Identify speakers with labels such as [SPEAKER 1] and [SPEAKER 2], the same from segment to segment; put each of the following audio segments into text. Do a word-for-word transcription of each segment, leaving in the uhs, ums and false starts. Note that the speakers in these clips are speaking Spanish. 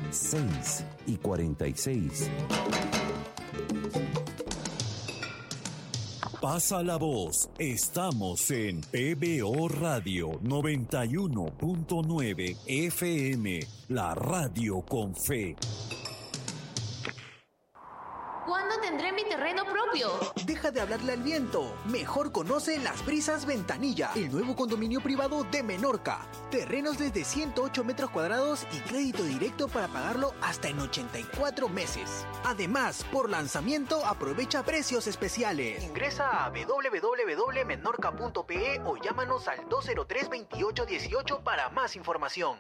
[SPEAKER 1] seis y cuarenta y seis. Pasa la voz. Estamos en P B O Radio noventa y uno punto nueve F M, la radio con fe.
[SPEAKER 2] ¿Cuándo tendré mi terreno propio?
[SPEAKER 3] Deja de hablarle al viento. Mejor conoce Las Brisas Ventanilla, el nuevo condominio privado de Menorca. Terrenos desde ciento ocho metros cuadrados y crédito directo para pagarlo hasta en ochenta y cuatro meses. Además, por lanzamiento aprovecha precios especiales. Ingresa a w w w punto menorca punto p e o llámanos al dos cero tres, veintiocho dieciocho para más información.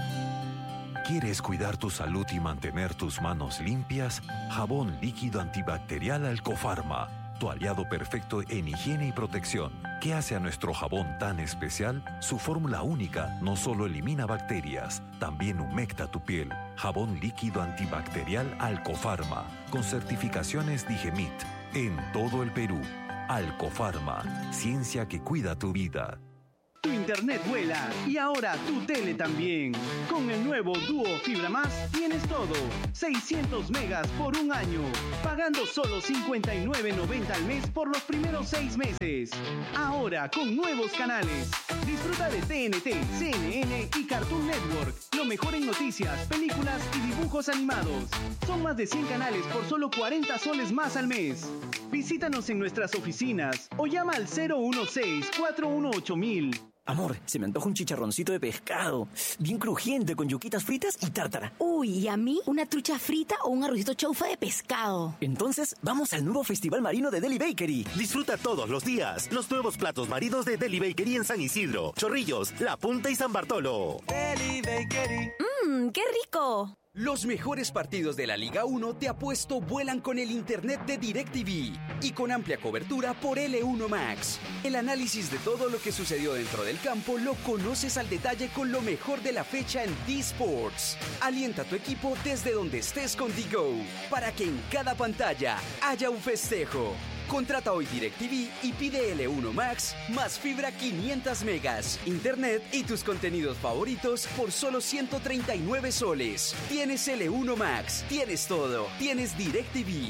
[SPEAKER 1] ¿Quieres cuidar tu salud y mantener tus manos limpias? Jabón líquido antibacterial Alcofarma, tu aliado perfecto en higiene y protección. ¿Qué hace a nuestro jabón tan especial? Su fórmula única no solo elimina bacterias, también humecta tu piel. Jabón líquido antibacterial Alcofarma, con certificaciones Digemit, en todo el Perú. Alcofarma, ciencia que cuida tu vida.
[SPEAKER 4] Tu internet vuela y ahora tu tele también. Con el nuevo Duo Fibra Más tienes todo. seiscientos megas por un año, pagando solo cincuenta y nueve noventa al mes por los primeros seis meses. Ahora con nuevos canales. Disfruta de T N T, C N N y Cartoon Network. Lo mejor en noticias, películas y dibujos animados. Son más de cien canales por solo cuarenta soles más al mes. Visítanos en nuestras oficinas o llama al cero uno seis, cuatro uno ocho mil.
[SPEAKER 5] Amor, se me antoja un chicharroncito de pescado, bien crujiente, con yuquitas fritas y tártara.
[SPEAKER 6] Uy, ¿y a mí? ¿Una trucha frita o un arrocito chaufa de pescado?
[SPEAKER 5] Entonces, vamos al nuevo Festival Marino de Deli Bakery.
[SPEAKER 7] Disfruta todos los días los nuevos platos marinos de Deli Bakery en San Isidro, Chorrillos, La Punta y San Bartolo.
[SPEAKER 8] Deli Bakery.
[SPEAKER 6] ¡Mmm, qué rico!
[SPEAKER 9] Los mejores partidos de la Liga uno te apuesto vuelan con el internet de DirecTV y con amplia cobertura por L uno Max. El análisis de todo lo que sucedió dentro del campo lo conoces al detalle con lo mejor de la fecha en D-Sports. Alienta a tu equipo desde donde estés con D-Go para que en cada pantalla haya un festejo. Contrata hoy DirecTV y pide L uno Max más fibra quinientos megas, internet y tus contenidos favoritos por solo ciento treinta y nueve soles. Tienes L uno Max, tienes todo, tienes DirecTV.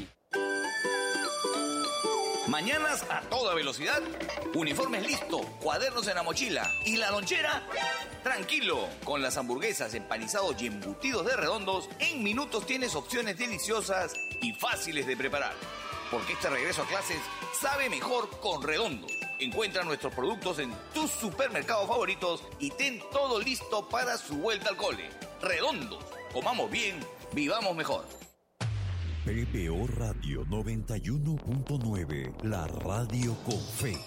[SPEAKER 10] Mañanas a toda velocidad, uniformes listos, cuadernos en la mochila y la lonchera. Tranquilo, con las hamburguesas, empanizados y embutidos de Redondos, en minutos tienes opciones deliciosas y fáciles de preparar. Porque este regreso a clases sabe mejor con Redondos. Encuentra nuestros productos en tus supermercados favoritos y ten todo listo para su vuelta al cole. Redondos, comamos bien, vivamos mejor.
[SPEAKER 1] P B O Radio noventa y uno punto nueve, la radio con fe.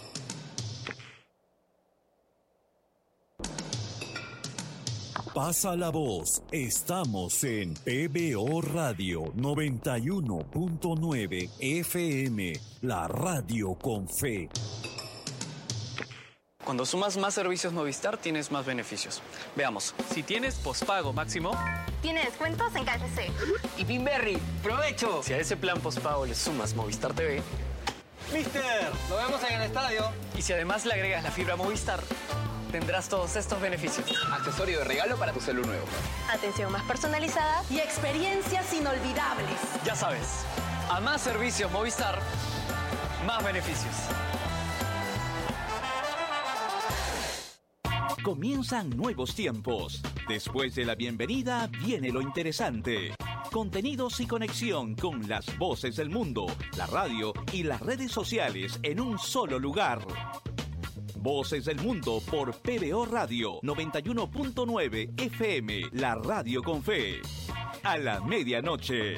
[SPEAKER 1] Pasa la voz. Estamos en P B O Radio noventa y uno punto nueve F M, la radio con fe.
[SPEAKER 11] Cuando sumas más servicios Movistar, tienes más beneficios. Veamos, si tienes pospago máximo,
[SPEAKER 2] tiene descuentos en K F C.
[SPEAKER 5] Y Pinberry, ¡provecho!
[SPEAKER 11] Si a ese plan pospago le sumas Movistar T V,
[SPEAKER 8] Mister, nos vemos en el estadio.
[SPEAKER 11] Y si además le agregas la fibra Movistar, tendrás todos estos beneficios.
[SPEAKER 5] Accesorio de regalo para tu celular nuevo.
[SPEAKER 2] Atención más personalizada
[SPEAKER 6] y experiencias inolvidables.
[SPEAKER 11] Ya sabes, a más servicios Movistar, más beneficios.
[SPEAKER 12] Comienzan nuevos tiempos. Después de la bienvenida viene lo interesante. Contenidos y conexión con las voces del mundo, la radio y las redes sociales en un solo lugar. Voces del Mundo por P B O Radio noventa y uno punto nueve F M, la radio con fe. A la medianoche.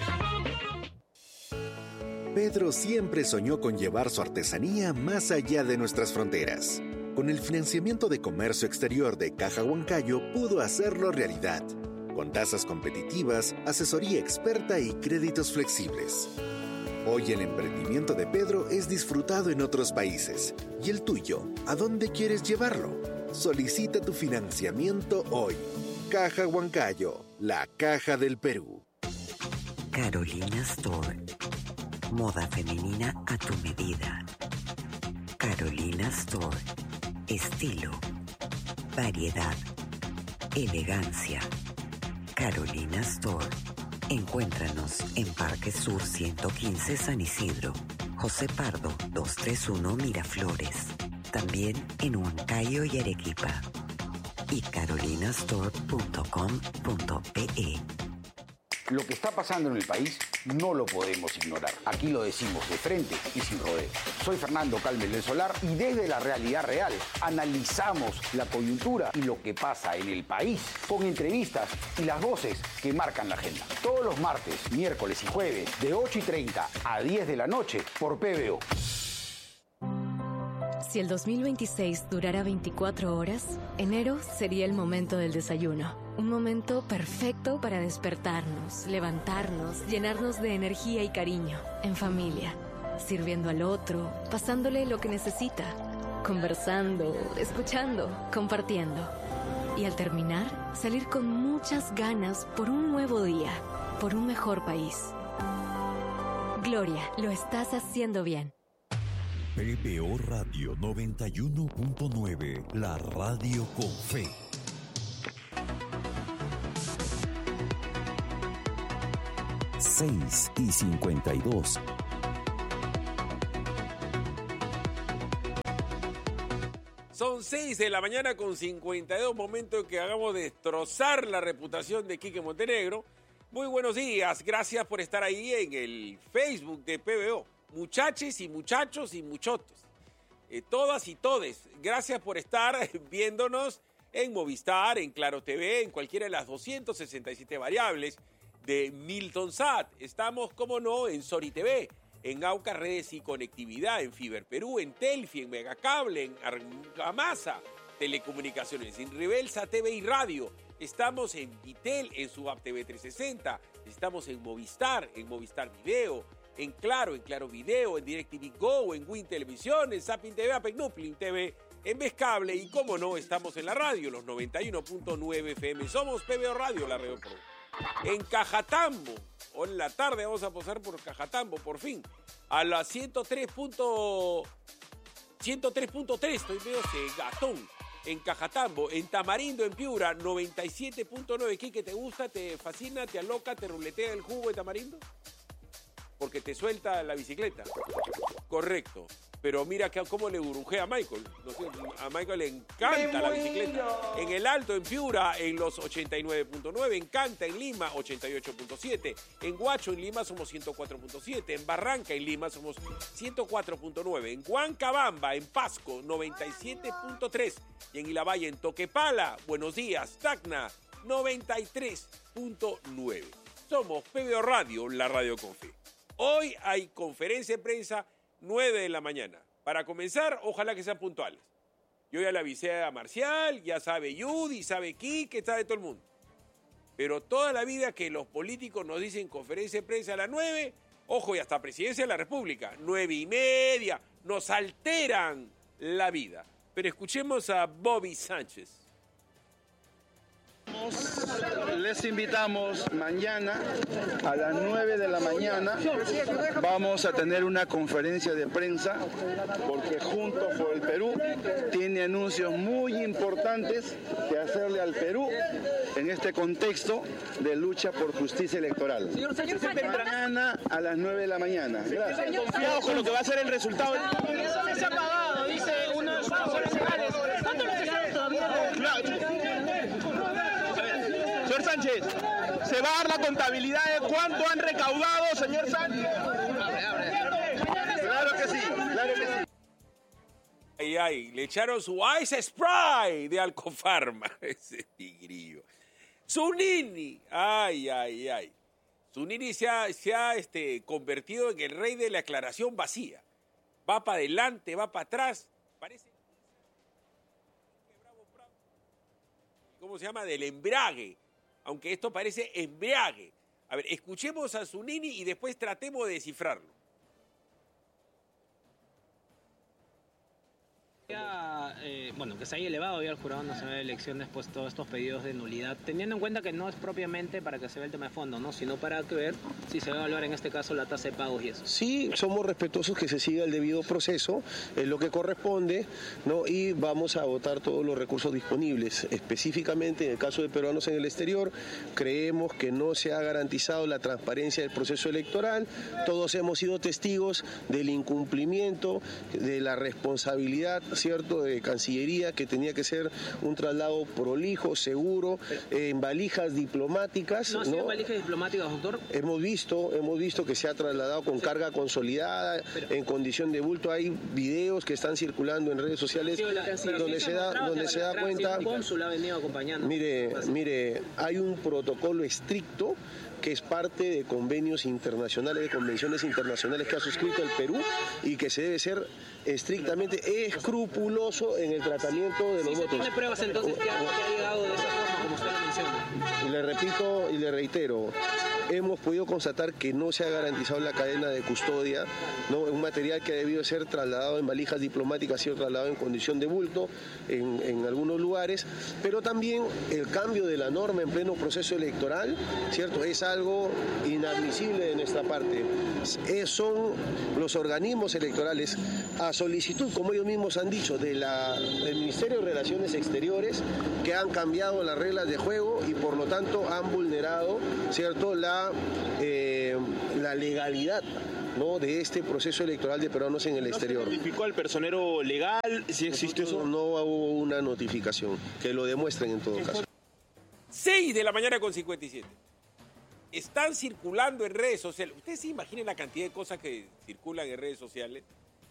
[SPEAKER 13] Pedro siempre soñó con llevar su artesanía más allá de nuestras fronteras. Con el financiamiento de comercio exterior de Caja Huancayo pudo hacerlo realidad. Con tasas competitivas, asesoría experta y créditos flexibles. Hoy el emprendimiento de Pedro es disfrutado en otros países. ¿Y el tuyo? ¿A dónde quieres llevarlo? Solicita tu financiamiento hoy. Caja Huancayo, la caja del Perú.
[SPEAKER 14] Carolina Store. Moda femenina a tu medida. Carolina Store. Estilo, variedad, elegancia. Carolina Store. Encuéntranos en Parque Sur ciento quince San Isidro, José Pardo doscientos treinta y uno Miraflores, también en Huancayo y Arequipa. Y carolina store punto com punto pe.
[SPEAKER 15] Lo que está pasando en el país no lo podemos ignorar. Aquí lo decimos de frente y sin rodeos. Soy Fernando Calmes del Solar y desde la realidad real analizamos la coyuntura y lo que pasa en el país con entrevistas y las voces que marcan la agenda. Todos los martes, miércoles y jueves de ocho y treinta a diez de la noche por P B O.
[SPEAKER 16] Si el dos mil veintiséis durara veinticuatro horas, enero sería el momento del desayuno. Un momento perfecto para despertarnos, levantarnos, llenarnos de energía y cariño, en familia, sirviendo al otro, pasándole lo que necesita, conversando, escuchando, compartiendo. Y al terminar, salir con muchas ganas por un nuevo día, por un mejor país. Gloria, lo estás haciendo bien.
[SPEAKER 1] P B O Radio noventa y uno punto nueve, la radio con fe. seis y cincuenta y dos.
[SPEAKER 17] Son seis de la mañana con cincuenta y dos, momento en que hagamos destrozar la reputación de Quique Montenegro. Muy buenos días, gracias por estar ahí en el Facebook de P B O. Muchaches y muchachos y muchotos, eh, todas y todes, gracias por estar viéndonos en Movistar, en Claro T V, en cualquiera de las doscientas sesenta y siete variables de Milton Sat. Estamos, como no, en Sori T V, en Auca Redes y Conectividad, en Fiber Perú, en Telfi, en Megacable, en Argamasa Telecomunicaciones, en Rebelsa T V y Radio. Estamos en Vitel, en su app T V trescientos sesenta. Estamos en Movistar, en Movistar Video, en Claro, en Claro Video, en DirecTV Go, en Win Televisión, en Zapping T V, Apecnuplin T V, en Vescable y, como no, estamos en la radio, los noventa y uno punto nueve F M. Somos P B O Radio, la radio pro. En Cajatambo, hoy en la tarde vamos a pasar por Cajatambo, por fin, a las ciento tres punto tres, estoy medio gatón. En Cajatambo, en Tamarindo, en Piura, noventa y siete punto nueve. Quique, ¿te gusta, te fascina, te aloca, te ruletea el jugo de Tamarindo? Porque te suelta la bicicleta. Correcto. Pero mira que, cómo le burujea a Michael. No sé, a Michael le encanta la bicicleta. En el Alto, en Piura, en los ochenta y nueve punto nueve. En Canta, en Lima, ochenta y ocho punto siete. En Huacho, en Lima, somos ciento cuatro punto siete. En Barranca, en Lima, somos ciento cuatro punto nueve. En Huancabamba, en Pasco, noventa y siete punto tres. Y en Ilavalle, en Toquepala, buenos días, Tacna, noventa y tres punto nueve. Somos P B O Radio, la radio con fe. Hoy hay conferencia de prensa, nueve de la mañana. Para comenzar, ojalá que sean puntuales. Yo ya le avisé a Marcial, ya sabe Yudi, sabe Quique, sabe todo el mundo. Pero toda la vida que los políticos nos dicen conferencia de prensa a las nueve, ojo, y hasta presidencia de la República, nueve y media, nos alteran la vida. Pero escuchemos a Bobby Sánchez.
[SPEAKER 18] Les invitamos mañana a las nueve de la mañana. Vamos a tener una conferencia de prensa porque Juntos por el Perú tiene anuncios muy importantes que hacerle al Perú en este contexto de lucha por justicia electoral. Mañana a las nueve de la mañana. Gracias.
[SPEAKER 19] Confiados con lo que va a ser el resultado. Eso se ha pagado, dice uno de sus asesores legales. ¿Cuánto lo dejaron todavía?
[SPEAKER 18] Señor Sánchez, ¿se va a dar la contabilidad de cuánto han recaudado, señor Sánchez? Claro que sí, claro que sí.
[SPEAKER 17] Ay, ay, le echaron su Ice Spray de Alcofarma, ese tigrillo. Zunini, ay, ay, ay. Zunini se ha, se ha este, convertido en el rey de la aclaración vacía. Va para adelante, va para atrás, parece... ¿Cómo se llama? Del embrague. Aunque esto parece embriague. A ver, escuchemos a Zunini y después tratemos de descifrarlo.
[SPEAKER 19] Eh, bueno, que se haya elevado ya al Jurado Nacional de Elecciones pues todos estos pedidos de nulidad, teniendo en cuenta que no es propiamente para que se vea el tema de fondo, ¿no? Sino para ver si se va a evaluar en este caso la tasa de pagos y eso.
[SPEAKER 20] Sí, somos respetuosos que se siga el debido proceso, es lo que corresponde, ¿no? Y vamos a votar todos los recursos disponibles. Específicamente en el caso de peruanos en el exterior, creemos que no se ha garantizado la transparencia del proceso electoral. Todos hemos sido testigos del incumplimiento, de la responsabilidad, ¿cierto?, de Cancillería, que tenía que ser un traslado prolijo, seguro, eh, en valijas diplomáticas.
[SPEAKER 19] ¿No ha sido en valijas diplomáticas, doctor?
[SPEAKER 20] Hemos visto, hemos visto que se ha trasladado con carga consolidada, pero, en condición de bulto. Hay videos que están circulando en redes sociales sí, la, donde se da, donde se da cuenta.
[SPEAKER 19] Un cónsul ha venido acompañando.
[SPEAKER 20] Mire, mire, hay un protocolo estricto que es parte de convenios internacionales, de convenciones internacionales que ha suscrito el Perú y que se debe ser estrictamente escrupuloso en el tratamiento de los
[SPEAKER 19] sí,
[SPEAKER 20] votos.
[SPEAKER 19] ¿Tiene pruebas entonces que ha, que ha llegado de esa forma, como usted lo menciona?
[SPEAKER 20] Y le repito y le reitero, hemos podido constatar que no se ha garantizado la cadena de custodia, ¿no? Un material que ha debido ser trasladado en valijas diplomáticas ha sido trasladado en condición de bulto en, en algunos lugares, pero también el cambio de la norma en pleno proceso electoral, ¿cierto?, es algo inadmisible de nuestra parte. Es, son los organismos electorales, a solicitud, como ellos mismos han dicho, de la, del Ministerio de Relaciones Exteriores, que han cambiado las reglas de juego y por lo tanto han vulnerado, ¿cierto?, la, eh, la legalidad, ¿no?, de este proceso electoral de peruanos en el exterior.
[SPEAKER 19] ¿No se notificó al personero legal si existe eso?
[SPEAKER 20] No hubo una notificación, que lo demuestren en todo caso.
[SPEAKER 17] seis de la mañana con cincuenta y siete. Están circulando en redes sociales. Ustedes se imaginen la cantidad de cosas que circulan en redes sociales.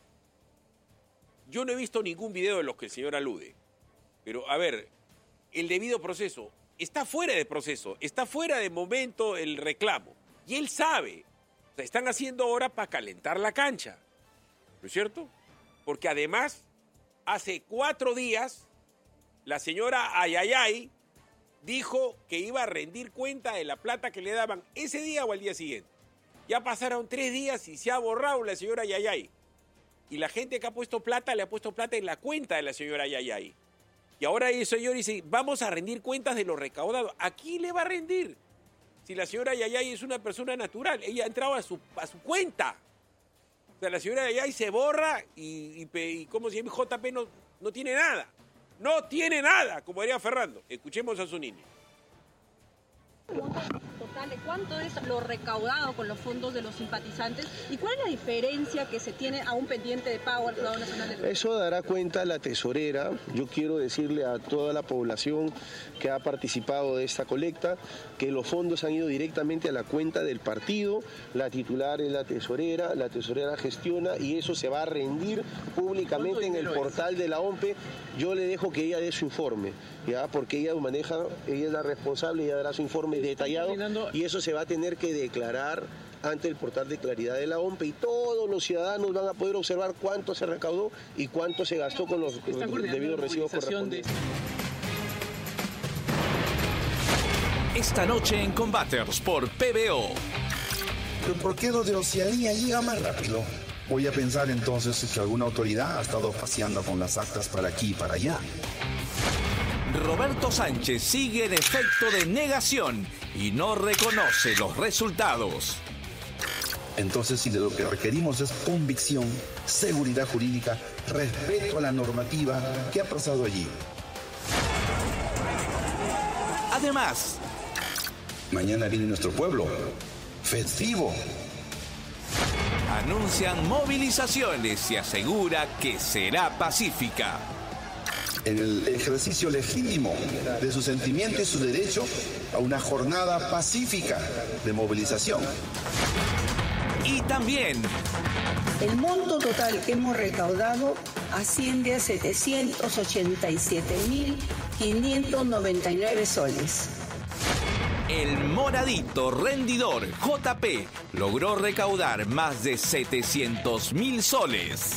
[SPEAKER 17] Yo no he visto ningún video de los que el señor alude. Pero, a ver, el debido proceso está fuera de proceso, está fuera de momento el reclamo. Y él sabe. O sea, están haciendo ahora para calentar la cancha. ¿No es cierto? Porque además, hace cuatro días, la señora Ayayay dijo que iba a rendir cuenta de la plata que le daban ese día o al día siguiente. Ya pasaron tres días y se ha borrado la señora Ayayay. Y la gente que ha puesto plata, le ha puesto plata en la cuenta de la señora Ayayay. Y ahora el señor dice, vamos a rendir cuentas de lo recaudado. ¿A quién le va a rendir? Si la señora Ayayay es una persona natural, ella ha entrado a su, a su cuenta. O sea, la señora Ayayay se borra y, y, y ¿cómo se llama? J P no, no tiene nada. No tiene nada, como diría Fernando. Escuchemos a su niño.
[SPEAKER 21] Total, ¿de cuánto es lo recaudado con los fondos de los simpatizantes? ¿Y cuál es la diferencia que se tiene aún pendiente de pago al Jurado Nacional de Elecciones?
[SPEAKER 20] Eso dará cuenta la tesorera. Yo quiero decirle a toda la población que ha participado de esta colecta que los fondos han ido directamente a la cuenta del partido. La titular es la tesorera, la tesorera gestiona y eso se va a rendir públicamente en el portal de la O M P E. Yo le dejo que ella dé su informe, ¿ya? Porque ella maneja, ella es la responsable, ella dará su informe detallado y eso se va a tener que declarar ante el portal de claridad de la O M P E y todos los ciudadanos van a poder observar cuánto se recaudó y cuánto se gastó con los debidos recibos correspondientes.
[SPEAKER 12] Esta noche en Combaters por P B O.
[SPEAKER 22] ¿Pero por qué lo de Oceanía llega más rápido? Voy a pensar entonces que alguna autoridad ha estado paseando con las actas para aquí y para allá.
[SPEAKER 12] Roberto Sánchez sigue en efecto de negación y no reconoce los resultados.
[SPEAKER 22] Entonces, si de lo que requerimos es convicción, seguridad jurídica, respeto a la normativa, ¿qué ha pasado allí?
[SPEAKER 12] Además,
[SPEAKER 22] mañana viene nuestro pueblo, festivo.
[SPEAKER 12] Anuncian movilizaciones y asegura que será pacífica.
[SPEAKER 22] En el ejercicio legítimo de su sentimiento y su derecho a una jornada pacífica de movilización.
[SPEAKER 12] Y también
[SPEAKER 23] el monto total que hemos recaudado asciende a setecientos ochenta y siete mil quinientos noventa y nueve soles.
[SPEAKER 12] El moradito rendidor J P logró recaudar más de setecientos mil soles.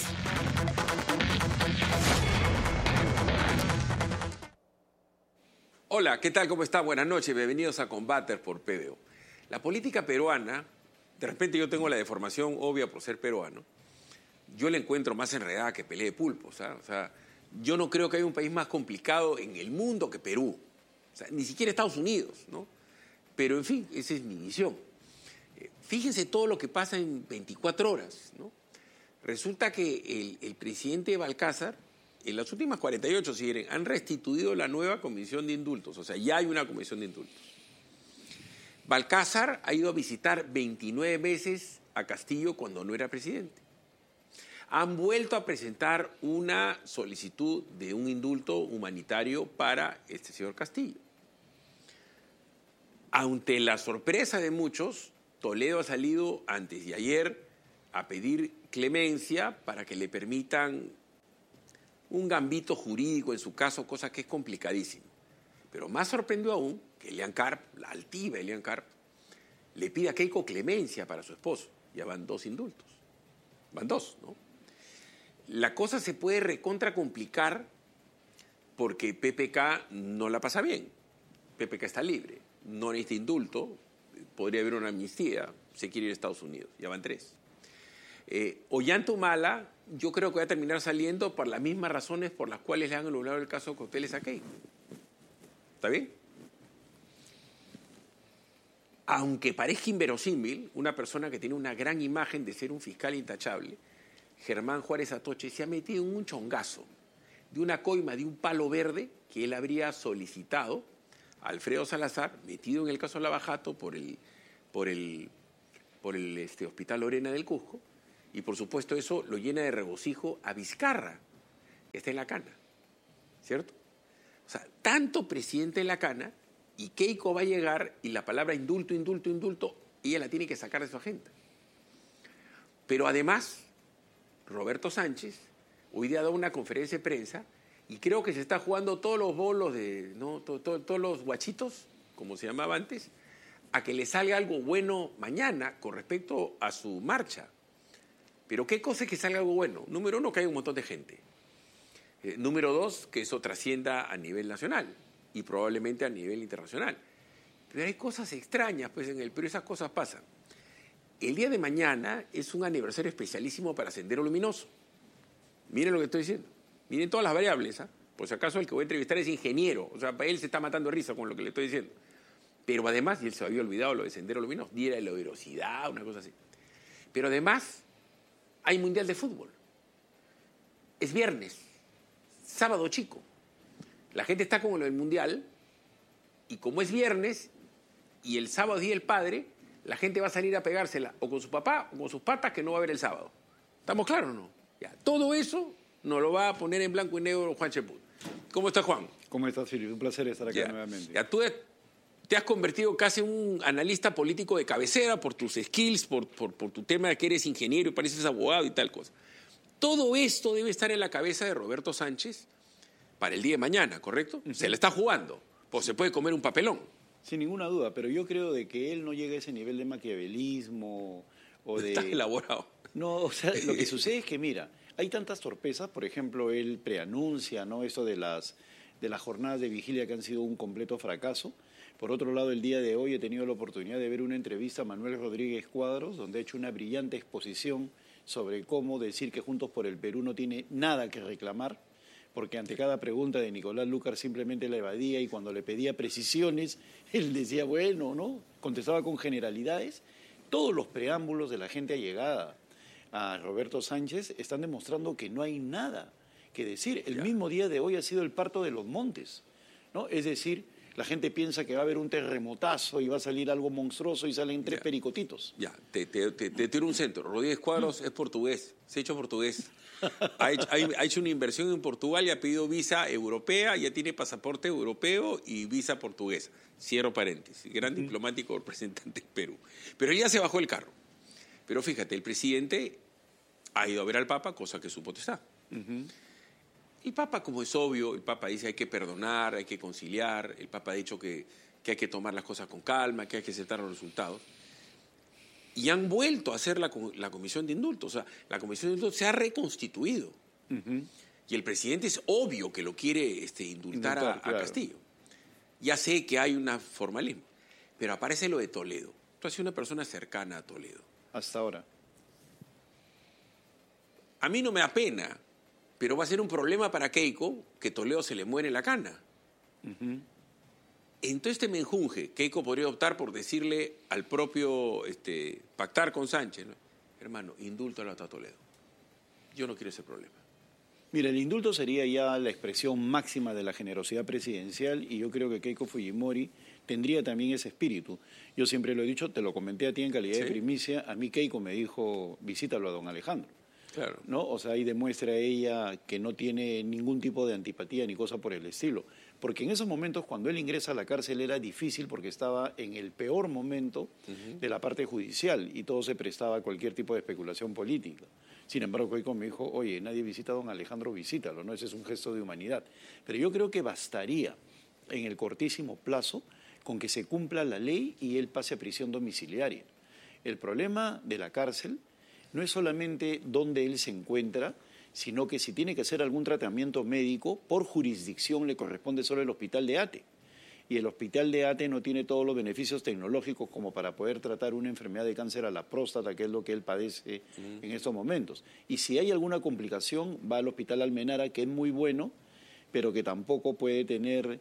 [SPEAKER 17] Hola, ¿qué tal? ¿Cómo está? Buenas noches, bienvenidos a Combater por P B O. La política peruana, de repente yo tengo la deformación obvia por ser peruano, yo la encuentro más enredada que pelea de pulpos, ¿sabes? O sea, yo no creo que haya un país más complicado en el mundo que Perú. O sea, ni siquiera Estados Unidos, ¿no? Pero, en fin, esa es mi visión. Eh, fíjense todo lo que pasa en veinticuatro horas, ¿no? Resulta que el, el presidente Balcázar, en las últimas cuarenta y ocho, si quieren, han restituido la nueva comisión de indultos. O sea, ya hay una comisión de indultos. Balcázar ha ido a visitar veintinueve veces a Castillo cuando no era presidente. Han vuelto a presentar una solicitud de un indulto humanitario para este señor Castillo. Ante la sorpresa de muchos, Toledo ha salido antes de ayer a pedir clemencia para que le permitan un gambito jurídico en su caso, cosa que es complicadísima. Pero más sorprendió aún que Elian Karp, la altiva Elian Karp, le pide a Keiko clemencia para su esposo. Ya van dos indultos. Van dos, ¿no? La cosa se puede recontracomplicar porque P P K no la pasa bien. P P K está libre, no necesita indulto, podría haber una amnistía, se quiere ir a Estados Unidos, ya van tres. Eh, Ollanta Humala, yo creo que va a terminar saliendo por las mismas razones por las cuales le han anulado el caso de Cauteles a Keiko. ¿Está bien? Aunque parezca inverosímil, una persona que tiene una gran imagen de ser un fiscal intachable, Germán Juárez Atoche, se ha metido en un chongazo de una coima de un palo verde que él habría solicitado a Alfredo Salazar, metido en el caso Lavajato por el, por el, por el este, Hospital Lorena del Cusco, y por supuesto eso lo llena de regocijo a Vizcarra, que está en la cana, ¿cierto? O sea, tanto presidente en la cana, y Keiko va a llegar y la palabra indulto, indulto, indulto, ella la tiene que sacar de su agenda. Pero además, Roberto Sánchez hoy día da una conferencia de prensa y creo que se está jugando todos los bolos, de, ¿no? todo, todo, todos los guachitos, como se llamaba antes, a que le salga algo bueno mañana con respecto a su marcha. Pero ¿qué cosa es que salga algo bueno? Número uno, que hay un montón de gente. Eh, número dos, que eso trascienda a nivel nacional y probablemente a nivel internacional. Pero hay cosas extrañas, pues en el Perú esas cosas pasan. El día de mañana es un aniversario especialísimo para Sendero Luminoso. Miren lo que estoy diciendo. Miren todas las variables. ¿eh? Por si acaso el que voy a entrevistar es ingeniero. O sea, él se está matando de risa con lo que le estoy diciendo. Pero además, y él se había olvidado lo de Sendero Luminoso, diera la velocidad, una cosa así. Pero además, hay Mundial de Fútbol. Es viernes, sábado chico. La gente está con lo del Mundial y como es viernes y el sábado es Día del Padre, la gente va a salir a pegársela o con su papá o con sus patas que no va a ver el sábado. ¿Estamos claros o no? Ya, todo eso nos lo va a poner en blanco y negro Juan Cheput. ¿Cómo está, Juan?
[SPEAKER 3] ¿Cómo estás, Filipe? Un placer estar acá
[SPEAKER 17] ya,
[SPEAKER 3] nuevamente.
[SPEAKER 17] Ya, tú te has convertido casi en un analista político de cabecera por tus skills, por, por, por tu tema de que eres ingeniero y pareces abogado y tal cosa. Todo esto debe estar en la cabeza de Roberto Sánchez para el día de mañana, ¿correcto? Uh-huh. Se la está jugando, pues se puede comer un papelón.
[SPEAKER 3] Sin ninguna duda, pero yo creo de que él no llega a ese nivel de maquiavelismo o de...
[SPEAKER 17] Está elaborado.
[SPEAKER 3] No, o sea, lo que sucede es que, mira, hay tantas torpezas, por ejemplo, él preanuncia, ¿no?, esto de las, de las jornadas de vigilia que han sido un completo fracaso. Por otro lado, el día de hoy he tenido la oportunidad de ver una entrevista a Manuel Rodríguez Cuadros, donde ha hecho una brillante exposición sobre cómo decir que Juntos por el Perú no tiene nada que reclamar, porque ante cada pregunta de Nicolás Lúcar simplemente la evadía y cuando le pedía precisiones, él decía, bueno, ¿no? Contestaba con generalidades. Todos los preámbulos de la gente allegada a Roberto Sánchez están demostrando que no hay nada que decir. El ya. mismo día de hoy ha sido el parto de los montes, ¿no? Es decir, la gente piensa que va a haber un terremotazo y va a salir algo monstruoso y salen tres ya. pericotitos.
[SPEAKER 17] Ya, te, te, te, te tiro un centro. Rodríguez Cuadros mm. es portugués, se ha hecho portugués. Ha hecho, ha hecho una inversión en Portugal y ha pedido visa europea, ya tiene pasaporte europeo y visa portuguesa. Cierro paréntesis. Gran uh-huh. diplomático representante en Perú. Pero él ya se bajó el carro. Pero fíjate, el presidente ha ido a ver al Papa, cosa que es su potestad. Uh-huh. El Papa, como es obvio, el Papa dice hay que perdonar, hay que conciliar. El Papa ha dicho que, que hay que tomar las cosas con calma, que hay que aceptar los resultados. Y han vuelto a hacer la, la comisión de indultos. O sea, la comisión de indultos se ha reconstituido. Uh-huh. Y el presidente es obvio que lo quiere este, indultar, indultar a, claro. a Castillo. Ya sé que hay un formalismo. Pero aparece lo de Toledo. Tú has sido una persona cercana a Toledo.
[SPEAKER 3] Hasta ahora.
[SPEAKER 17] A mí no me da pena Pero va a ser un problema para Keiko que Toledo se le muere la cana.
[SPEAKER 3] Uh-huh.
[SPEAKER 17] Entonces este menjunje, Keiko podría optar por decirle al propio, este, pactar con Sánchez, ¿no? Hermano, indúltalo a Toledo. Yo no quiero ese problema.
[SPEAKER 3] Mira, el indulto sería ya la expresión máxima de la generosidad presidencial y yo creo que Keiko Fujimori tendría también ese espíritu. Yo siempre lo he dicho, te lo comenté a ti en calidad ¿Sí? de primicia, a mí Keiko me dijo, visítalo a don Alejandro.
[SPEAKER 17] Claro.
[SPEAKER 3] ¿No? O sea, ahí demuestra ella que no tiene ningún tipo de antipatía ni cosa por el estilo. Porque en esos momentos, cuando él ingresa a la cárcel, era difícil porque estaba en el peor momento uh-huh. de la parte judicial y todo se prestaba a cualquier tipo de especulación política. Sin embargo, Keiko me dijo, oye, nadie visita a don Alejandro, visítalo, ¿no? Ese es un gesto de humanidad. Pero yo creo que bastaría, en el cortísimo plazo, con que se cumpla la ley y él pase a prisión domiciliaria. El problema de la cárcel no es solamente dónde él se encuentra, sino que si tiene que hacer algún tratamiento médico, por jurisdicción le corresponde solo el hospital de Ate. Y el hospital de Ate no tiene todos los beneficios tecnológicos como para poder tratar una enfermedad de cáncer a la próstata, que es lo que él padece mm. en estos momentos. Y si hay alguna complicación, va al hospital Almenara, que es muy bueno, pero que tampoco puede tener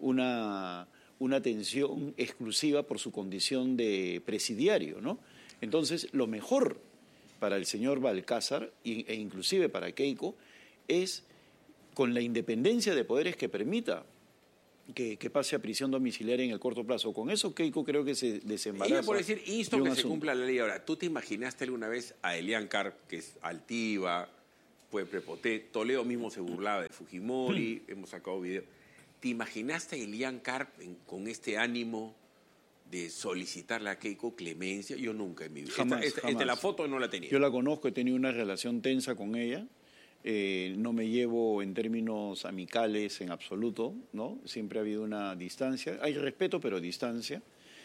[SPEAKER 3] una, una atención exclusiva por su condición de presidiario, ¿no? Entonces, lo mejor para el señor Balcázar e inclusive para Keiko es con la independencia de poderes que permita que, que pase a prisión domiciliaria en el corto plazo. Con eso Keiko creo que se desembaraza.
[SPEAKER 17] Ella por decir, insto que
[SPEAKER 3] asunto.
[SPEAKER 17] se cumpla la ley. Ahora, ¿tú te imaginaste alguna vez a Elian Carp, que es altiva, fue prepotente? Toledo mismo se burlaba de Fujimori, hemos sacado videos. ¿Te imaginaste a Elian Carp en, con este ánimo de solicitarle a Keiko clemencia? Yo nunca en mi vida.
[SPEAKER 3] Jamás,
[SPEAKER 17] esta, esta,
[SPEAKER 3] jamás.
[SPEAKER 17] esta la foto no la tenía.
[SPEAKER 3] Yo la conozco, he tenido una relación tensa con ella. Eh, no me llevo en términos amicales en absoluto, ¿no? Siempre ha habido una distancia. Hay respeto, pero distancia.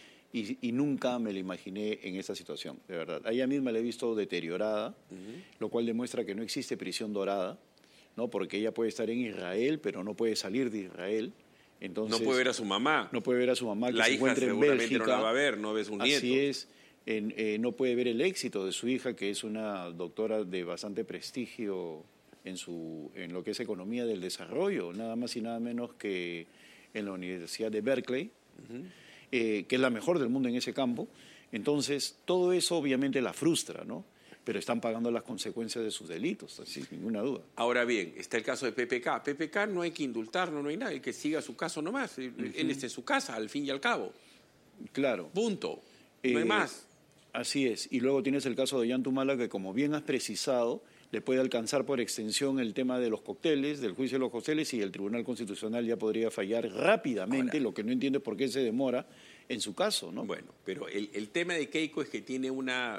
[SPEAKER 3] Y, y nunca me la imaginé en esa situación, de verdad. A ella misma la he visto deteriorada, uh-huh. lo cual demuestra que no existe prisión dorada, ¿no? Porque ella puede estar en Israel, pero no puede salir de Israel. Entonces,
[SPEAKER 17] no puede ver a su mamá.
[SPEAKER 3] No puede ver a su mamá que
[SPEAKER 17] la
[SPEAKER 3] se
[SPEAKER 17] hija
[SPEAKER 3] encuentra en Bélgica.
[SPEAKER 17] No la va a ver, no ve a sus nietos.
[SPEAKER 3] Así es. En, eh, no puede ver el éxito de su hija, que es una doctora de bastante prestigio en, su, en lo que es economía del desarrollo, nada más y nada menos que en la Universidad de Berkeley, uh-huh. eh, que es la mejor del mundo en ese campo. Entonces, todo eso obviamente la frustra, ¿no? Pero están pagando las consecuencias de sus delitos, sin ninguna duda.
[SPEAKER 17] Ahora bien, está el caso de P P K. P P K no hay que indultarlo, no hay nada, hay que siga su caso nomás. Uh-huh. Él está en su casa, al fin y al cabo.
[SPEAKER 3] Claro.
[SPEAKER 17] Punto. No eh, hay más.
[SPEAKER 3] Así es. Y luego tienes el caso de Ollantumala, que como bien has precisado, le puede alcanzar por extensión el tema de los cócteles, del juicio de los cócteles, y el Tribunal Constitucional ya podría fallar rápidamente. Ahora, lo que no entiendo es por qué se demora en su caso, ¿no?
[SPEAKER 17] Bueno, pero el, el tema de Keiko es que tiene una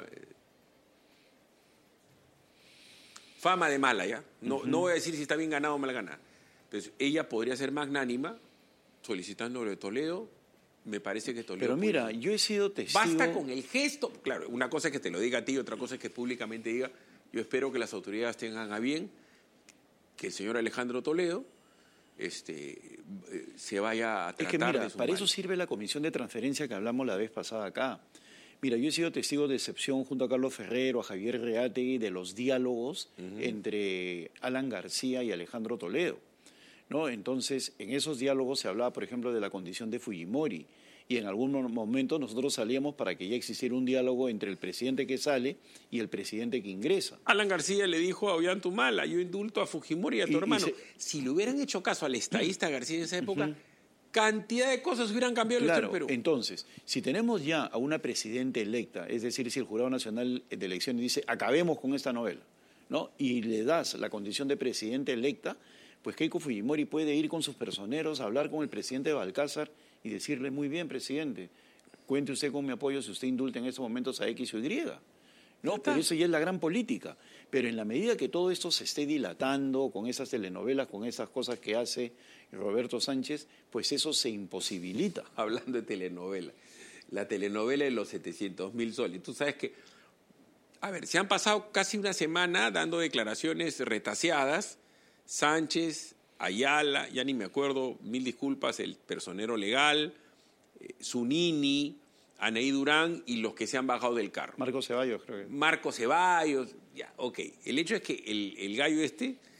[SPEAKER 17] fama de mala, ¿ya? No, uh-huh. no voy a decir si está bien ganado o mal ganada. Entonces, ella podría ser magnánima solicitándole de Toledo. Me parece que Toledo...
[SPEAKER 3] Pero mira, puede... yo he sido testigo...
[SPEAKER 17] Basta con el gesto. Claro, una cosa es que te lo diga a ti, otra cosa es que públicamente diga. Yo espero que las autoridades tengan a bien que el señor Alejandro Toledo este, se vaya a tratar
[SPEAKER 3] es que mira,
[SPEAKER 17] de su
[SPEAKER 3] para
[SPEAKER 17] mal.
[SPEAKER 3] Eso sirve la comisión de transferencia que hablamos la vez pasada acá. Mira, yo he sido testigo de excepción junto a Carlos Ferrero, a Javier Reategui, de los diálogos uh-huh. entre Alan García y Alejandro Toledo, ¿no? Entonces, en esos diálogos se hablaba, por ejemplo, de la condición de Fujimori, y en algún momento nosotros salíamos para que ya existiera un diálogo entre el presidente que sale y el presidente que ingresa.
[SPEAKER 17] Alan García le dijo a Ollantumala, yo indulto a Fujimori y a tu y, hermano. Y se... Si le hubieran hecho caso al estadista García en esa época... Uh-huh. Cantidad de cosas hubieran cambiado
[SPEAKER 3] claro,
[SPEAKER 17] en el Perú.
[SPEAKER 3] Entonces, si tenemos ya a una presidenta electa, es decir, si el Jurado Nacional de Elecciones dice acabemos con esta novela, ¿no? Y le das la condición de presidenta electa, pues Keiko Fujimori puede ir con sus personeros a hablar con el presidente de Balcázar y decirle, muy bien, presidente, cuente usted con mi apoyo si usted indulta en estos momentos a X o Y. No, pero eso ya es la gran política. Pero en la medida que todo esto se esté dilatando con esas telenovelas, con esas cosas que hace Roberto Sánchez, pues eso se imposibilita.
[SPEAKER 17] Hablando de telenovela, la telenovela de los setecientos mil soles. Tú sabes que, a ver, se han pasado casi una semana dando declaraciones retaseadas. Sánchez, Ayala, ya ni me acuerdo, mil disculpas, el personero legal, eh, Zunini, Anaí Durán y los que se han bajado del carro.
[SPEAKER 3] Marco Ceballos, creo que.
[SPEAKER 17] Marco Ceballos, ya, ok. El hecho es que el, el gallo este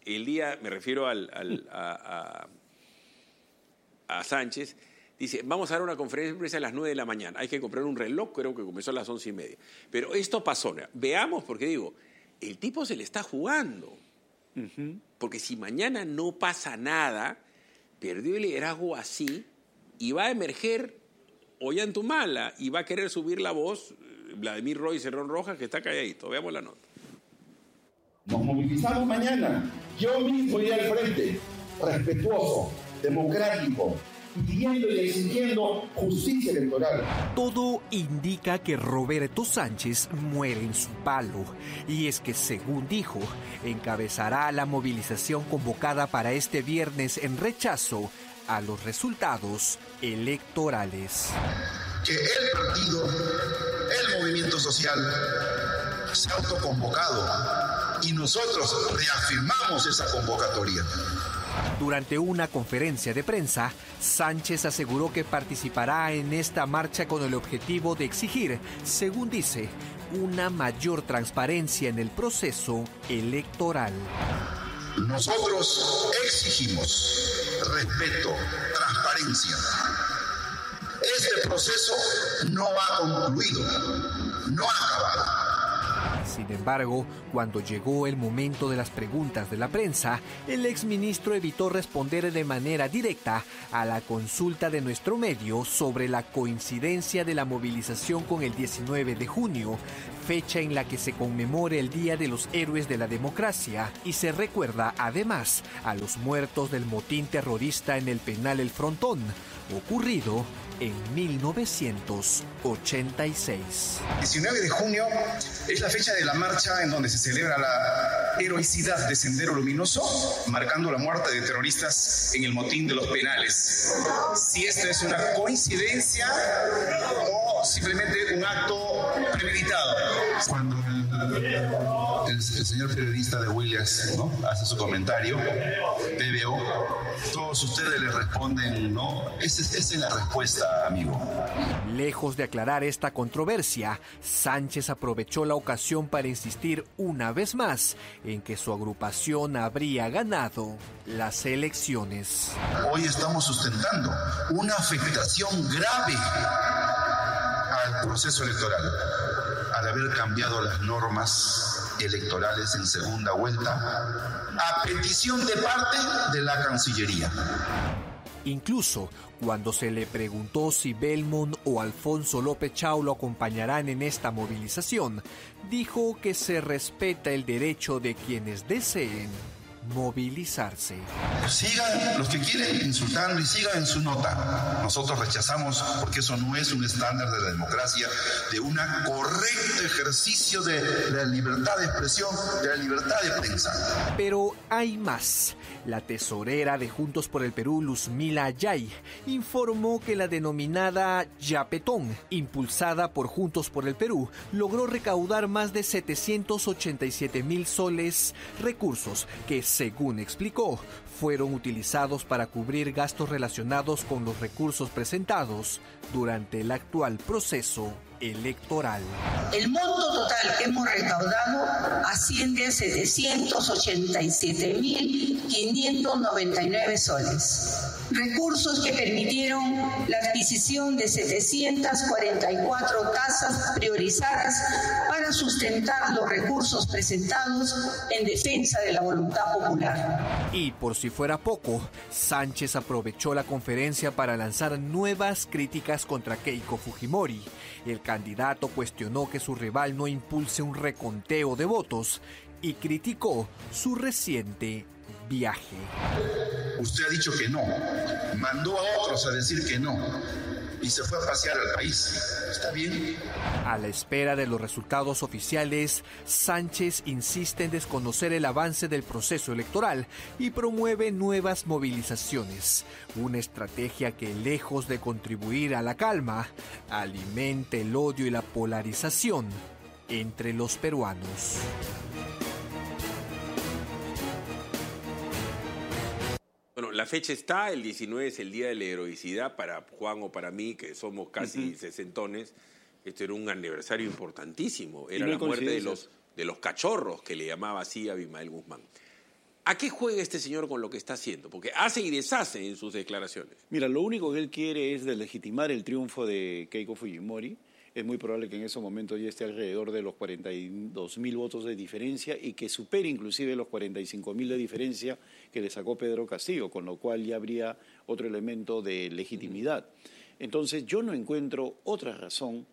[SPEAKER 17] el día, me refiero al, al, a, a, a Sánchez, dice, vamos a dar una conferencia de prensa a las nueve de la mañana. Hay que comprar un reloj, creo que comenzó a las once y media. Pero esto pasó. Veamos, porque digo, el tipo se le está jugando. Uh-huh. Porque si mañana no pasa nada, perdió el liderazgo así y va a emerger Ollantumala y va a querer subir la voz Vladimir Roy Cerrón Rojas, que está calladito. Veamos la nota.
[SPEAKER 22] Nos movilizamos mañana. Yo mismo iré al frente, respetuoso, democrático, pidiendo y exigiendo justicia electoral.
[SPEAKER 4] Todo indica que Roberto Sánchez muere en su palo. Y es que, según dijo, encabezará la movilización convocada para este viernes en rechazo a los resultados electorales.
[SPEAKER 22] Que el partido, el movimiento social, se ha autoconvocado y nosotros reafirmamos esa convocatoria.
[SPEAKER 4] Durante una conferencia de prensa, Sánchez aseguró que participará en esta marcha con el objetivo de exigir, según dice, una mayor transparencia en el proceso electoral.
[SPEAKER 22] Nosotros exigimos respeto, transparencia. Este proceso no ha concluido, no ha acabado.
[SPEAKER 4] Sin embargo, cuando llegó el momento de las preguntas de la prensa, el exministro evitó responder de manera directa a la consulta de nuestro medio sobre la coincidencia de la movilización con el diecinueve de junio, fecha en la que se conmemora el Día de los Héroes de la Democracia y se recuerda además a los muertos del motín terrorista en el penal El Frontón, ocurrido en mil novecientos ochenta y seis.
[SPEAKER 22] diecinueve de junio es la fecha de la marcha en donde se celebra la heroicidad de Sendero Luminoso, marcando la muerte de terroristas en el motín de los penales. Si esta es una coincidencia o simplemente un acto premeditado. Cuando el, el, el señor periodista de Williams, ¿no?, hace su comentario, P B O, todos ustedes le responden, ¿no? Esa, esa es la respuesta, amigo.
[SPEAKER 4] Lejos de aclarar esta controversia, Sánchez aprovechó la ocasión para insistir una vez más en que su agrupación habría ganado las elecciones.
[SPEAKER 22] Hoy estamos sustentando una afectación grave al proceso electoral, al haber cambiado las normas electorales en segunda vuelta, a petición de parte de la Cancillería.
[SPEAKER 4] Incluso cuando se le preguntó si Belmont o Alfonso López Chao lo acompañarán en esta movilización, dijo que se respeta el derecho de quienes deseen movilizarse.
[SPEAKER 22] Sigan los que quieren insultando y sigan en su nota. Nosotros rechazamos, porque eso no es un estándar de la democracia, de un correcto ejercicio de la libertad de expresión, de la libertad de prensa.
[SPEAKER 4] Pero hay más. La tesorera de Juntos por el Perú, Luzmila Ayay, informó que la denominada Yapetón, impulsada por Juntos por el Perú, logró recaudar más de setecientos ochenta y siete mil soles, recursos que, según explicó, fueron utilizados para cubrir gastos relacionados con los recursos presentados durante el actual proceso electoral.
[SPEAKER 23] El monto total que hemos recaudado asciende a setecientos ochenta y siete mil quinientos noventa y nueve soles. Recursos que permitieron la adquisición de setecientas cuarenta y cuatro tasas priorizadas para sustentar los recursos presentados en defensa de la voluntad popular.
[SPEAKER 4] Y por si fuera poco, Sánchez aprovechó la conferencia para lanzar nuevas críticas contra Keiko Fujimori. El candidato cuestionó que su rival no impulse un reconteo de votos y criticó su reciente viaje.
[SPEAKER 22] Usted ha dicho que no, mandó a otros a decir que no y se fue a pasear al país. ¿Está bien?
[SPEAKER 4] A la espera de los resultados oficiales, Sánchez insiste en desconocer el avance del proceso electoral y promueve nuevas movilizaciones, una estrategia que, lejos de contribuir a la calma, alimenta el odio y la polarización entre los peruanos.
[SPEAKER 17] Bueno, la fecha está, el diecinueve es el Día de la Heroicidad para Juan o para mí, que somos casi uh-huh. sesentones. Esto era un aniversario importantísimo, era no la muerte de los, de los cachorros, que le llamaba así a Abimael Guzmán. ¿A qué juega este señor con lo que está haciendo? Porque hace y deshace en sus declaraciones.
[SPEAKER 3] Mira, lo único que él quiere es deslegitimar el triunfo de Keiko Fujimori. Es muy probable que en ese momento ya esté alrededor de los cuarenta y dos mil votos de diferencia y que supere inclusive los cuarenta y cinco mil de diferencia que le sacó Pedro Castillo, con lo cual ya habría otro elemento de legitimidad. Entonces yo no encuentro otra razón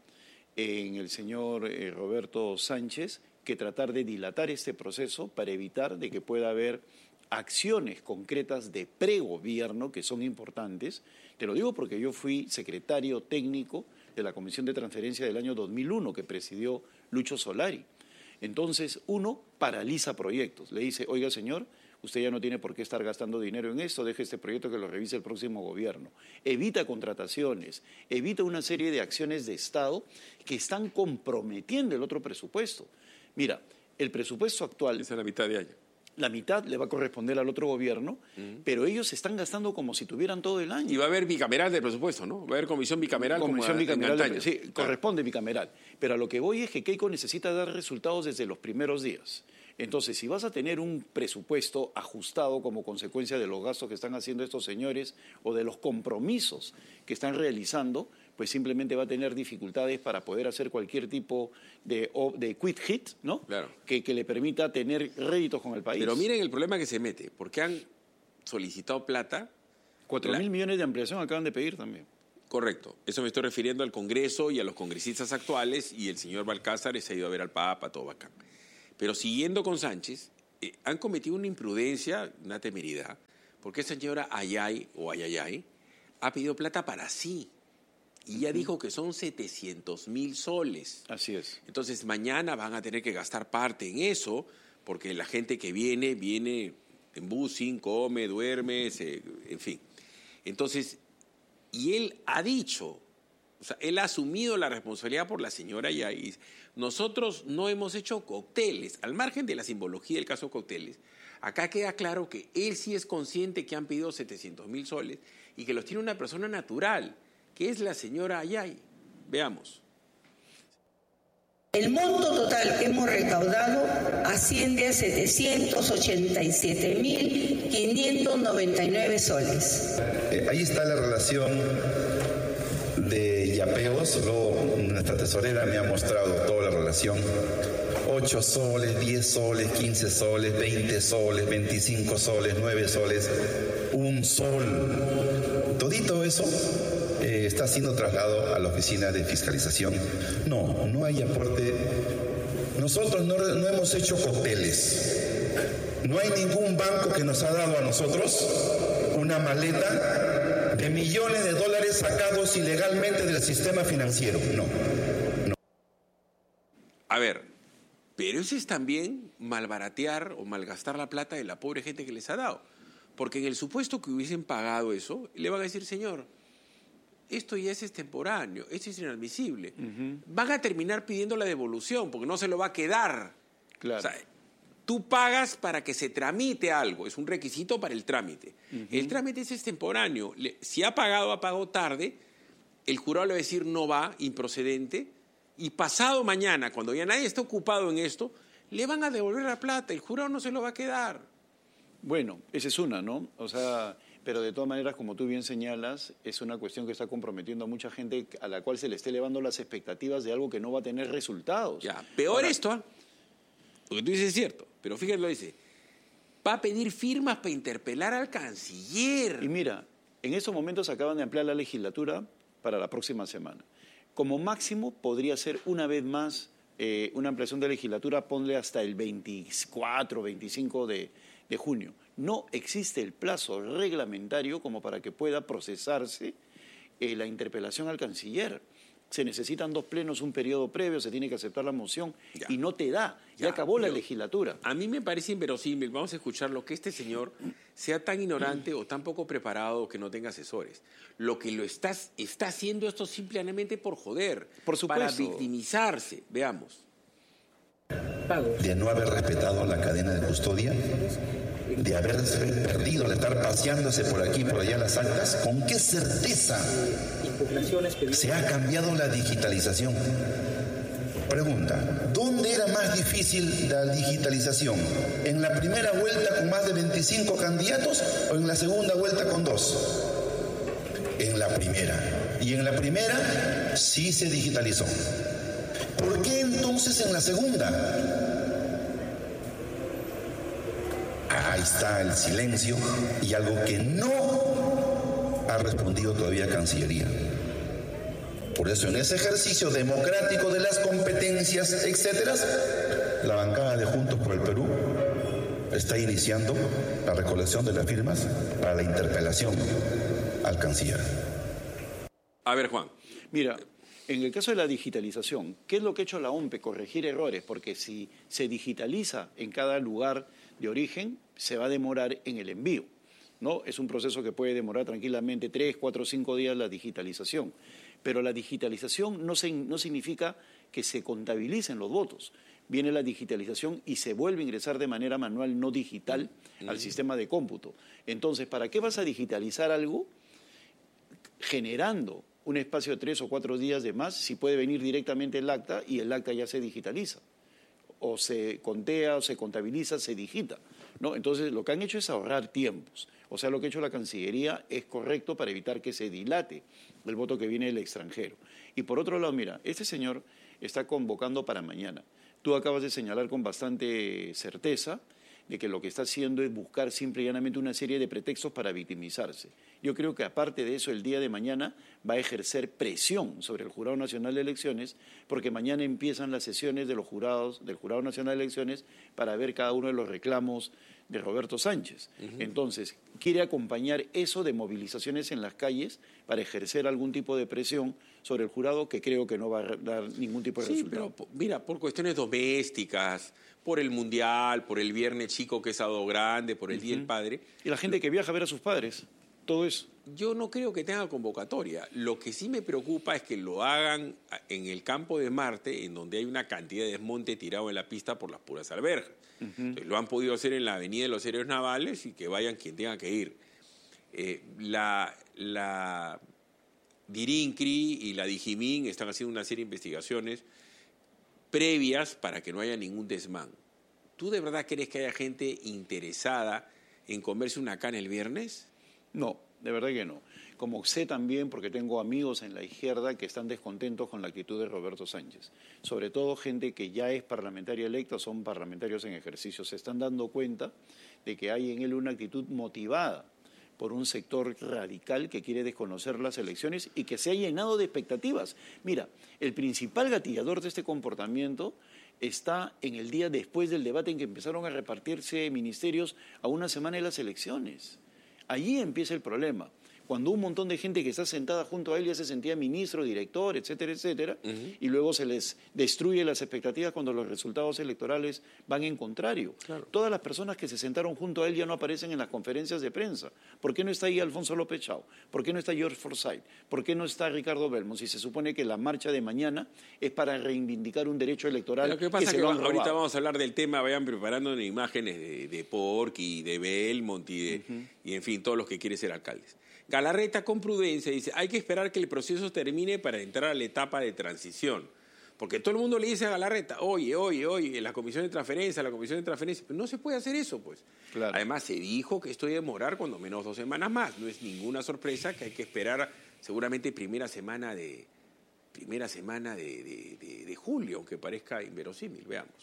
[SPEAKER 3] en el señor eh, Roberto Sánchez que tratar de dilatar este proceso para evitar de que pueda haber acciones concretas de pregobierno que son importantes. Te lo digo porque yo fui secretario técnico de la Comisión de Transferencia del año dos mil uno que presidió Lucho Solari. Entonces, uno paraliza proyectos. Le dice, oiga, señor, usted ya no tiene por qué estar gastando dinero en esto, deje este proyecto que lo revise el próximo gobierno. Evita contrataciones, evita una serie de acciones de Estado que están comprometiendo el otro presupuesto. Mira, el presupuesto actual...
[SPEAKER 17] Es a la mitad de año.
[SPEAKER 3] La mitad le va a corresponder al otro gobierno, uh-huh. pero ellos están gastando como si tuvieran todo el año.
[SPEAKER 17] Y va a haber bicameral del presupuesto, ¿no? Va a haber comisión bicameral.
[SPEAKER 3] Comisión
[SPEAKER 17] como
[SPEAKER 3] bicameral,
[SPEAKER 17] en
[SPEAKER 3] de, sí, claro. Corresponde bicameral. Pero a lo que voy es que Keiko necesita dar resultados desde los primeros días. Entonces, si vas a tener un presupuesto ajustado como consecuencia de los gastos que están haciendo estos señores o de los compromisos que están realizando, pues simplemente va a tener dificultades para poder hacer cualquier tipo de, de quick hit, ¿no?
[SPEAKER 17] Claro.
[SPEAKER 3] Que, que le permita tener réditos con el país.
[SPEAKER 17] Pero miren el problema que se mete, porque han solicitado plata.
[SPEAKER 3] Cuatro
[SPEAKER 17] la...
[SPEAKER 3] mil millones de ampliación acaban de pedir también.
[SPEAKER 17] Correcto. Eso me estoy refiriendo al Congreso y a los congresistas actuales, y el señor Balcázar se ha ido a ver al Papa, todo bacán. Pero siguiendo con Sánchez, eh, han cometido una imprudencia, una temeridad, porque esa señora Ayay o Ayayay ha pedido plata para sí. Y ya dijo que son setecientos mil soles.
[SPEAKER 3] Así es.
[SPEAKER 17] Entonces mañana van a tener que gastar parte en eso, porque la gente que viene, viene en busing, come, duerme, se, en fin. Entonces, y él ha dicho, o sea, él ha asumido la responsabilidad por la señora Ayay. Nosotros no hemos hecho cócteles, al margen de la simbología del caso cócteles. Acá queda claro que él sí es consciente que han pedido setecientos mil soles y que los tiene una persona natural, que es la señora Ayay. Veamos.
[SPEAKER 23] El monto total que hemos recaudado asciende a setecientos ochenta y siete mil quinientos noventa y nueve soles.
[SPEAKER 22] Eh, ahí está la relación de yapeos. Luego nuestra tesorera me ha mostrado toda la relación. ocho soles, diez soles, quince soles, veinte soles, veinticinco soles, nueve soles, un sol. Todito eso eh, está siendo trasladado a la oficina de fiscalización. No, no hay aporte. Nosotros no, no hemos hecho cócteles. No hay ningún banco que nos ha dado a nosotros una maleta de millones de dólares sacados ilegalmente del sistema financiero. No, no.
[SPEAKER 17] A ver, pero eso es también malbaratear o malgastar la plata de la pobre gente que les ha dado. Porque en el supuesto que hubiesen pagado eso, le van a decir, señor, esto ya es extemporáneo, esto es inadmisible. Uh-huh. Van a terminar pidiendo la devolución porque no se lo va a quedar.
[SPEAKER 3] Claro.
[SPEAKER 17] O sea, tú pagas para que se tramite algo, es un requisito para el trámite. Uh-huh. El trámite es extemporáneo. Le, si ha pagado, ha pagado tarde, el jurado le va a decir no va, improcedente, y pasado mañana, cuando ya nadie está ocupado en esto, le van a devolver la plata, el jurado no se lo va a quedar.
[SPEAKER 3] Bueno, esa es una, ¿no? O sea, pero de todas maneras, como tú bien señalas, es una cuestión que está comprometiendo a mucha gente a la cual se le esté elevando las expectativas de algo que no va a tener resultados.
[SPEAKER 17] Ya, peor Ahora, esto, ¿eh? Lo que tú dices es cierto, pero fíjate lo dice, va a pedir firmas para interpelar al canciller.
[SPEAKER 3] Y mira, en estos momentos acaban de ampliar la legislatura para la próxima semana. Como máximo podría ser una vez más eh, una ampliación de legislatura, ponle hasta el veinticuatro, veinticinco de, de junio. No existe el plazo reglamentario como para que pueda procesarse eh, la interpelación al canciller. Se necesitan dos plenos, un periodo previo, se tiene que aceptar la moción ya. y no te da, ya, ya acabó la legislatura.
[SPEAKER 17] A mí me parece inverosímil, vamos a escuchar lo que este señor sea tan ignorante o tan poco preparado que no tenga asesores. Lo que lo estás, está haciendo esto simplemente por joder,
[SPEAKER 3] por supuesto,
[SPEAKER 17] para victimizarse. Veamos.
[SPEAKER 22] De no haber respetado la cadena de custodia, de haberse perdido, de estar paseándose por aquí y por allá las actas, ¿con qué certeza se ha cambiado la digitalización? Pregunta, ¿dónde era más difícil la digitalización? ¿En la primera vuelta con más de veinticinco candidatos o en la segunda vuelta con dos? En la primera. Y en la primera sí se digitalizó. ¿Por qué entonces en la segunda? Ahí está el silencio y algo que no ha respondido todavía Cancillería. Por eso en ese ejercicio democrático de las competencias, etcétera, la bancada de Juntos por el Perú está iniciando la recolección de las firmas para la interpelación al canciller.
[SPEAKER 17] A ver, Juan.
[SPEAKER 3] Mira, en el caso de la digitalización, ¿qué es lo que ha hecho la O M P? Corregir errores, porque si se digitaliza en cada lugar de origen, se va a demorar en el envío, ¿no? Es un proceso que puede demorar tranquilamente tres, cuatro, cinco días la digitalización. Pero la digitalización no, se, no significa que se contabilicen los votos. Viene la digitalización y se vuelve a ingresar de manera manual, no digital, uh-huh. al sistema de cómputo. Entonces, ¿para qué vas a digitalizar algo generando un espacio de tres o cuatro días de más si puede venir directamente el acta y el acta ya se digitaliza? O se contea, o se contabiliza, se digita, ¿no? Entonces, lo que han hecho es ahorrar tiempos. O sea, lo que ha hecho la Cancillería es correcto para evitar que se dilate el voto que viene del extranjero. Y por otro lado, mira, este señor está convocando para mañana. Tú acabas de señalar con bastante certeza de que lo que está haciendo es buscar simple y llanamente una serie de pretextos para victimizarse. Yo creo que aparte de eso, el día de mañana va a ejercer presión sobre el Jurado Nacional de Elecciones, porque mañana empiezan las sesiones de los jurados, del Jurado Nacional de Elecciones para ver cada uno de los reclamos de Roberto Sánchez. Uh-huh. Entonces, quiere acompañar eso de movilizaciones en las calles para ejercer algún tipo de presión sobre el jurado, que creo que no va a dar ningún tipo de
[SPEAKER 17] sí,
[SPEAKER 3] resultado.
[SPEAKER 17] Pero, mira, por cuestiones domésticas, por el Mundial, por el Viernes Chico, que es sábado grande, por el uh-huh. Día del Padre.
[SPEAKER 3] Y la gente que viaja a ver a sus padres, todo eso.
[SPEAKER 17] Yo no creo que tenga convocatoria. Lo que sí me preocupa es que lo hagan en el campo de Marte, en donde hay una cantidad de desmonte tirado en la pista por las puras alberjas. Uh-huh. Entonces, lo han podido hacer en la Avenida de los Héroes Navales y que vayan quien tenga que ir. Eh, la, la Dirincri y la Dijimín están haciendo una serie de investigaciones previas para que no haya ningún desmán. ¿Tú de verdad crees que haya gente interesada en comerse una cana el viernes?
[SPEAKER 3] No, de verdad que no. Como sé también, porque tengo amigos en la izquierda que están descontentos con la actitud de Roberto Sánchez. Sobre todo gente que ya es parlamentaria electa, son parlamentarios en ejercicio. Se están dando cuenta de que hay en él una actitud motivada por un sector radical que quiere desconocer las elecciones y que se ha llenado de expectativas. Mira, el principal gatillador de este comportamiento está en el día después del debate en que empezaron a repartirse ministerios a una semana de las elecciones. Allí empieza el problema. Cuando un montón de gente que está sentada junto a él ya se sentía ministro, director, etcétera, etcétera, uh-huh. y luego se les destruye las expectativas cuando los resultados electorales van en contrario. Claro. Todas las personas que se sentaron junto a él ya no aparecen en las conferencias de prensa. ¿Por qué no está ahí Alfonso López Chao? ¿Por qué no está George Forsyth? ¿Por qué no está Ricardo Belmont? Si se supone que la marcha de mañana es para reivindicar un derecho electoral.
[SPEAKER 17] Lo que pasa
[SPEAKER 3] es que,
[SPEAKER 17] que
[SPEAKER 3] se lo han
[SPEAKER 17] ahorita
[SPEAKER 3] robado.
[SPEAKER 17] vamos a hablar del tema, vayan preparando imágenes de, de Porky, de Belmont y, de, uh-huh. y en fin, todos los que quieren ser alcaldes. Galarreta con prudencia dice, hay que esperar que el proceso termine para entrar a la etapa de transición. Porque todo el mundo le dice a Galarreta, oye, oye, oye, en la comisión de transferencia, la comisión de transferencia, pero no se puede hacer eso, pues. Claro. Además, se dijo que esto iba a demorar cuando menos dos semanas más. No es ninguna sorpresa que hay que esperar seguramente primera semana de, primera semana de, de, de, de julio, aunque parezca inverosímil. Veamos.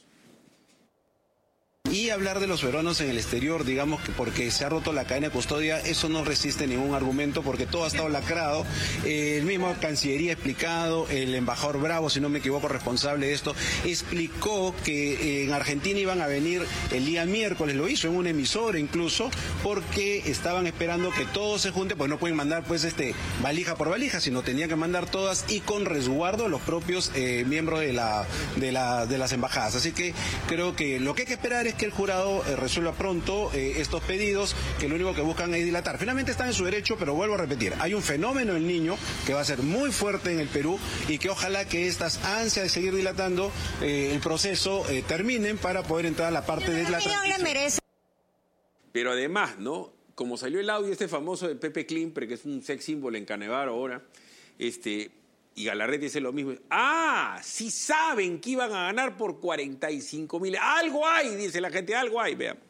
[SPEAKER 7] Y hablar de los peruanos en el exterior, digamos que porque se ha roto la cadena de custodia, eso no resiste ningún argumento porque todo ha estado lacrado. Eh, el mismo Cancillería ha explicado, el embajador Bravo, si no me equivoco, responsable de esto, explicó que eh, en Argentina iban a venir el día miércoles, lo hizo en una emisora incluso, porque estaban esperando que todo se junte, pues no pueden mandar pues este valija por valija, sino tenían que mandar todas y con resguardo de los propios eh, miembros de, la, de, la, de las embajadas. Así que creo que lo que hay que esperar es que el jurado eh, resuelva pronto eh, estos pedidos, que lo único que buscan es dilatar. Finalmente están en su derecho, pero vuelvo a repetir, hay un fenómeno del niño que va a ser muy fuerte en el Perú y que ojalá que estas ansias de seguir dilatando eh, el proceso eh, terminen para poder entrar a la parte de la transición.
[SPEAKER 17] Pero además, ¿no? Como salió el audio este famoso de Pepe Klimper, que es un sex symbol en Canevaro ahora, este, Y Galarreta dice lo mismo. Ah, sí saben que iban a ganar por cuarenta y cinco mil. Algo hay, dice la gente, algo hay, vean.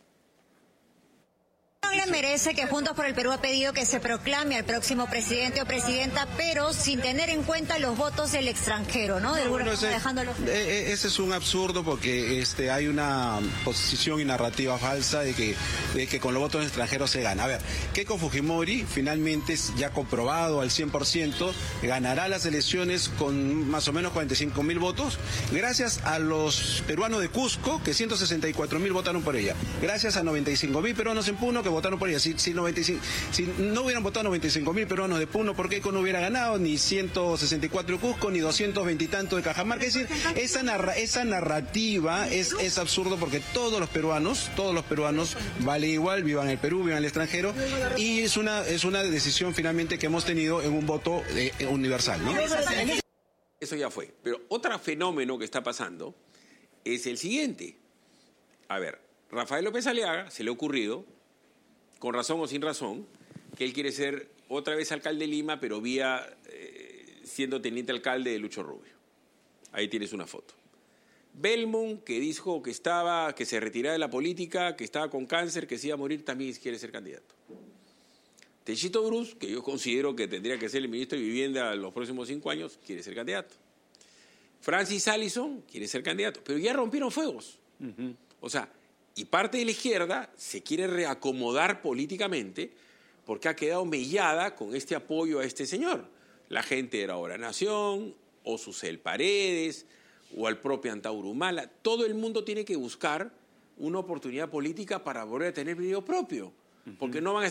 [SPEAKER 8] No le merece que Juntos por el Perú ha pedido que se proclame al próximo presidente o presidenta, pero sin tener en cuenta los votos del extranjero, ¿no? Del
[SPEAKER 7] Bueno, ese,
[SPEAKER 8] dejándolo...
[SPEAKER 7] eh, ese es un absurdo porque este, hay una posición y narrativa falsa de que, de que con los votos extranjeros se gana. A ver, Keiko Fujimori finalmente es ya comprobado al cien por ciento, ganará las elecciones con más o menos cuarenta y cinco mil votos, gracias a los peruanos de Cusco, que ciento sesenta y cuatro mil votaron por ella, gracias a noventa y cinco mil peruanos en Puno que votaron por ella. Si, si, noventa y cinco, si no hubieran votado noventa y cinco mil peruanos de Puno, ¿por qué no hubiera ganado? Ni ciento sesenta y cuatro de Cusco, ni doscientos veinte y tanto de Cajamarca. Es decir, esa, narra, esa narrativa es, es absurdo porque todos los peruanos, todos los peruanos vale igual, vivan en el Perú, vivan en el extranjero, y es una, es una decisión finalmente que hemos tenido en un voto eh, universal, ¿no?
[SPEAKER 17] Eso ya fue. Pero otro fenómeno que está pasando es el siguiente. A ver, Rafael López Aliaga se le ha ocurrido, con razón o sin razón, que él quiere ser otra vez alcalde de Lima, pero vía eh, siendo teniente alcalde de Lucho Rubio. Ahí tienes una foto. Belmont, que dijo que estaba, que se retiraba de la política, que estaba con cáncer, que se iba a morir, también quiere ser candidato. Techito Bruce, que yo considero que tendría que ser el ministro de Vivienda en los próximos cinco años, quiere ser candidato. Francis Allison quiere ser candidato, pero ya rompieron fuegos. Uh-huh. O sea, y parte de la izquierda se quiere reacomodar políticamente porque ha quedado mellada con este apoyo a este señor. La gente era Ahora Nación, o Susel Paredes, o al propio Antauro Humala. Todo el mundo tiene que buscar una oportunidad política para volver a tener video propio, porque no van a